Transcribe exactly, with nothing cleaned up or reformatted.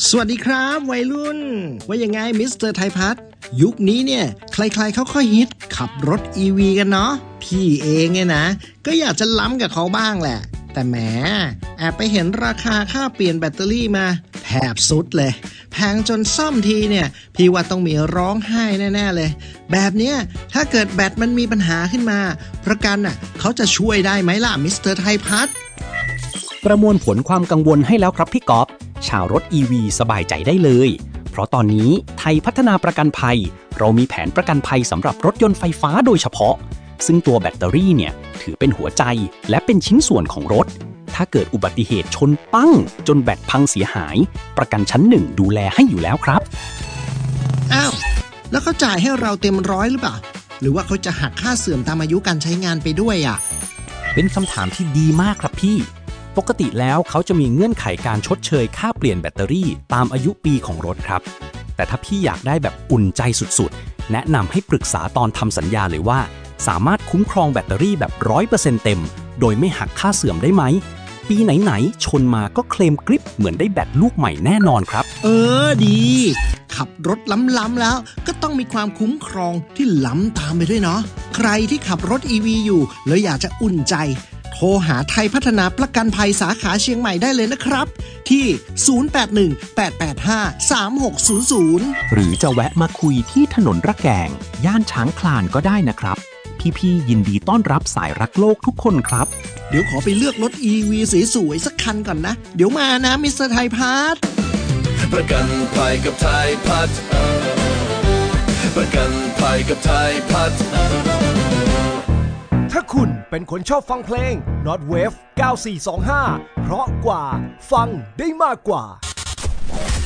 สวัสดีครับวัยรุ่นว่ายังไงมิสเตอร์ไทยพัฒน์ยุคนี้เนี่ยใครๆเขาค่อยฮิตขับรถ อี วี กันเนาะพี่เองเนี่ยนะก็อยากจะล้ำกับเขาบ้างแหละแต่แหมแอบไปเห็นราคาค่าเปลี่ยนแบตเตอรี่มาแทบสุดเลยแพงจนซ่อมทีเนี่ยพี่ว่าต้องมีร้องไห้แน่ๆเลยแบบเนี้ยถ้าเกิดแบตมันมีปัญหาขึ้นมาประกันน่ะเขาจะช่วยได้ไหมล่ะมิสเตอร์ไทยพัฒน์ประมวลผลความกังวลให้แล้วครับพี่ก๊อฟชาวรถ อี วี สบายใจได้เลยเพราะตอนนี้ไทยพัฒนาประกันภัยเรามีแผนประกันภัยสำหรับรถยนต์ไฟฟ้าโดยเฉพาะซึ่งตัวแบตเตอรี่เนี่ยถือเป็นหัวใจและเป็นชิ้นส่วนของรถถ้าเกิดอุบัติเหตุชนปั้งจนแบตพังเสียหายประกันชั้นหนึ่งดูแลให้อยู่แล้วครับอ้าวแล้วเขาจ่ายให้เราเต็มร้อยหรือเปล่าหรือว่าเขาจะหักค่าเสื่อมตามอายุการใช้งานไปด้วยอ่ะเป็นคำถามที่ดีมากครับพี่ปกติแล้วเขาจะมีเงื่อนไขการชดเชยค่าเปลี่ยนแบตเตอรี่ตามอายุปีของรถครับแต่ถ้าพี่อยากได้แบบอุ่นใจสุดๆแนะนำให้ปรึกษาตอนทำสัญญาเลยว่าสามารถคุ้มครองแบตเตอรี่แบบ ร้อยเปอร์เซ็นต์ เต็มโดยไม่หักค่าเสื่อมได้ไหมปีไหนๆชนมาก็เคลมกริปเหมือนได้แบตลูกใหม่แน่นอนครับเออดีขับรถล้ำๆแล้วก็ต้องมีความคุ้มครองที่ล้ำตามไปด้วยเนาะใครที่ขับรถ อี วี อยู่แล้วอยากจะอุ่นใจโทรหาไทยพัฒนาประกันภัยสาขาเชียงใหม่ได้เลยนะครับที่ศูนย์ แปด หนึ่ง แปด แปด ห้า สาม หก ศูนย์ ศูนย์หรือจะแวะมาคุยที่ถนนระแกงย่านช้างคลานก็ได้นะครับพี่ๆยินดีต้อนรับสายรักโลกทุกคนครับเดี๋ยวขอไปเลือกรถ อี วี สวยๆสักคันก่อนนะเดี๋ยวมานะมิสเตอร์ไทยพัฒน์ประกันภัยกับไทยพัฒน์ประกันภัยกับไทยพัฒน์ถ้าคุณเป็นคนชอบฟังเพลง Notwave เก้าสี่สองห้าเพราะกว่าฟังได้มากกว่า